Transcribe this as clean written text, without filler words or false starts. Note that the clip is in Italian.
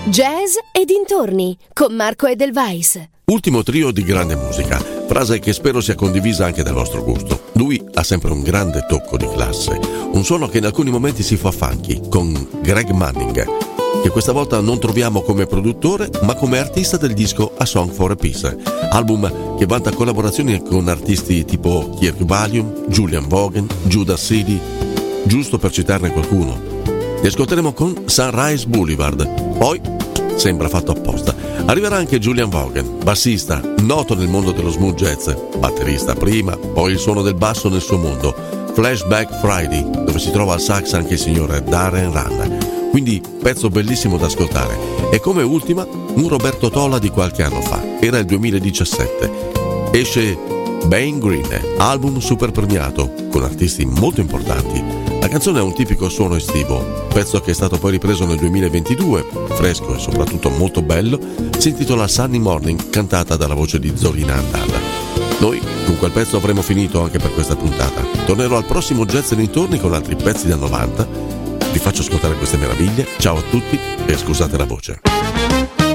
Jazz e dintorni con Marco Edelweiss. Ultimo trio di grande musica, frase che spero sia condivisa anche dal vostro gusto. Lui ha sempre un grande tocco di classe, un suono che in alcuni momenti si fa funky, con Greg Manning, che questa volta non troviamo come produttore ma come artista del disco A Song for a Peace, album che vanta collaborazioni con artisti tipo Kirk Whalum, Julian Vaughan, Judas Seeley, giusto per citarne qualcuno. Li ascolteremo con Sunrise Boulevard, poi sembra fatto apposta. Arriverà anche Julian Vaughan, bassista, noto nel mondo dello smooth jazz, batterista prima, poi il suono del basso nel suo mondo, Flashback Friday, dove si trova al sax anche il signore Darren Rann. Quindi pezzo bellissimo da ascoltare. E come ultima, un Roberto Tola di qualche anno fa, era il 2017. Esce Bane Green, album super premiato, con artisti molto importanti. La canzone ha un tipico suono estivo, pezzo che è stato poi ripreso nel 2022, fresco e soprattutto molto bello, si intitola Sunny Morning, cantata dalla voce di Zorina Andalla. Noi con quel pezzo avremo finito anche per questa puntata. Tornerò al prossimo Jazz e dintorni con altri pezzi da 90. Vi faccio ascoltare queste meraviglie. Ciao a tutti e scusate la voce.